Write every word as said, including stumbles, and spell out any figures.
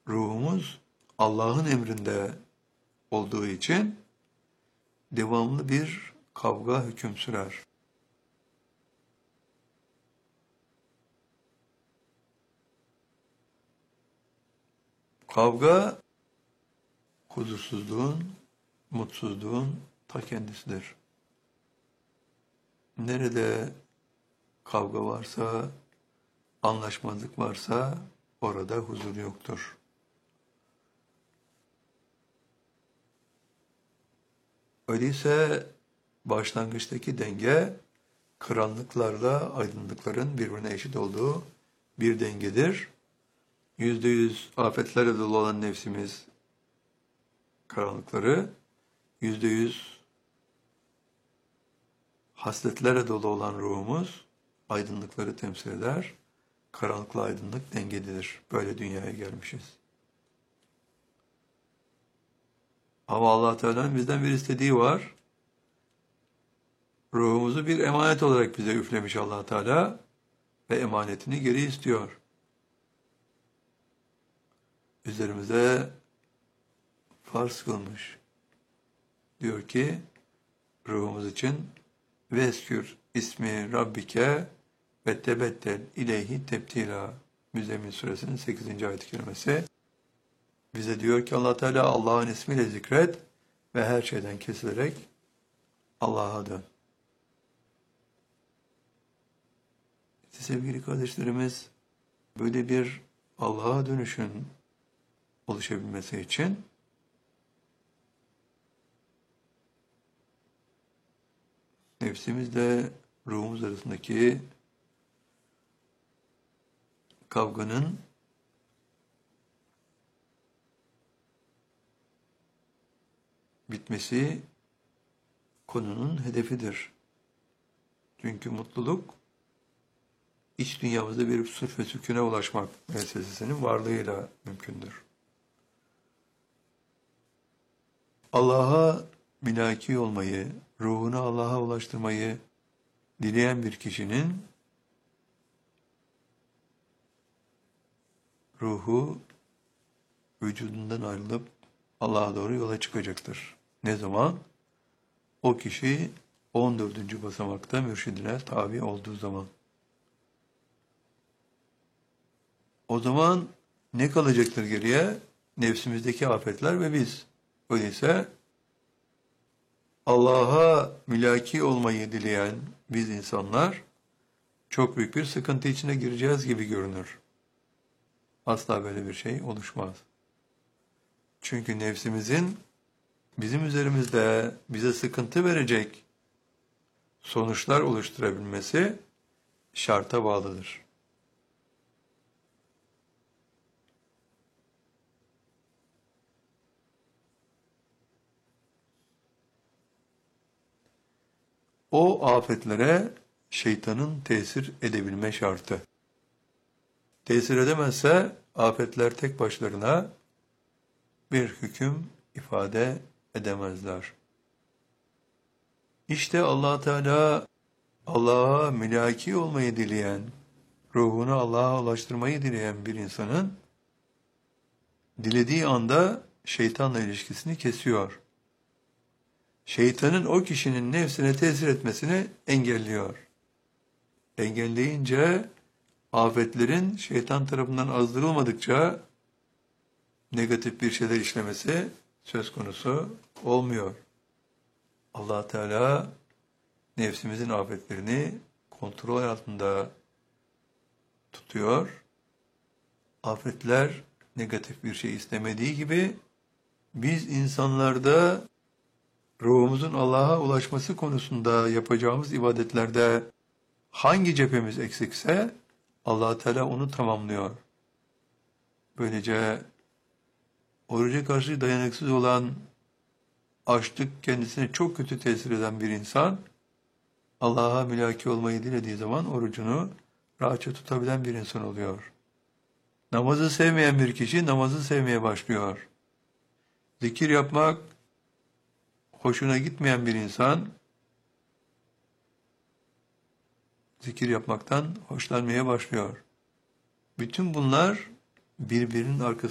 ruhumuz Allah'ın emrinde olduğu için devamlı bir kavga hüküm sürer. Kavga, huzursuzluğun, mutsuzluğun ta kendisidir. Nerede kavga varsa, anlaşmazlık varsa orada huzur yoktur. Öyleyse başlangıçtaki denge, karanlıklarla aydınlıkların birbirine eşit olduğu bir dengedir. Yüzde yüz afetlerle dolu olan nefsimiz karanlıkları, yüzde yüz hasletlerle dolu olan ruhumuz aydınlıkları temsil eder. Karanlıkla aydınlık dengededir. Böyle dünyaya gelmişiz. Ama Allah Teala'nın bizden bir istediği var. Ruhumuzu bir emanet olarak bize üflemiş Allah Teala ve emanetini geri istiyor. Üzerimize farz kılmış. Diyor ki ruhumuz için veskür ismi Rabbike ve tebettel ileyhi tebtila. Müzzemmil suresinin sekizinci ayet-i kerimesi. Bize diyor ki Allah Teala Allah'ın ismiyle zikret ve her şeyden kesilerek Allah'a dön. İşte sevgili kardeşlerimiz, böyle bir Allah'a dönüşün oluşabilmesi için nefsimizle ruhumuz arasındaki kavganın bitmesi konunun hedefidir. Çünkü mutluluk iç dünyamızda bir sırf ve sükûne ulaşmak meselesinin varlığıyla mümkündür. Allah'a mülaki olmayı, ruhunu Allah'a ulaştırmayı dileyen bir kişinin ruhu vücudundan ayrılıp Allah'a doğru yola çıkacaktır. Ne zaman? O kişi on dördüncü basamakta mürşidine tabi olduğu zaman. O zaman ne kalacaktır geriye? Nefsimizdeki afetler ve biz. Öyleyse Allah'a mülaki olmayı dileyen biz insanlar çok büyük bir sıkıntı içine gireceğiz gibi görünür. Asla böyle bir şey oluşmaz. Çünkü nefsimizin bizim üzerimizde bize sıkıntı verecek sonuçlar oluşturabilmesi şarta bağlıdır. O afetlere şeytanın tesir edebilme şartı. Tesir edemezse afetler tek başlarına bir hüküm ifade edemezler. İşte Allah Teala Allah'a mülaki olmayı dileyen, ruhunu Allah'a ulaştırmayı dileyen bir insanın dilediği anda şeytanla ilişkisini kesiyor. Şeytanın o kişinin nefsine tesir etmesini engelliyor. Engelleyince afetlerin şeytan tarafından azdırılmadıkça negatif bir şeyler işlemesi söz konusu olmuyor. Allah Teala nefsimizin afetlerini kontrol altında tutuyor. Afetler negatif bir şey istemediği gibi biz insanlarda ruhumuzun Allah'a ulaşması konusunda yapacağımız ibadetlerde hangi cephemiz eksikse Allah Teala onu tamamlıyor. Böylece oruca karşı dayanıksız olan, açlık kendisine çok kötü tesir eden bir insan, Allah'a mülaki olmayı dilediği zaman orucunu rahatça tutabilen bir insan oluyor. Namazı sevmeyen bir kişi namazı sevmeye başlıyor. Zikir yapmak hoşuna gitmeyen bir insan, zikir yapmaktan hoşlanmaya başlıyor. Bütün bunlar birbirinin arkasında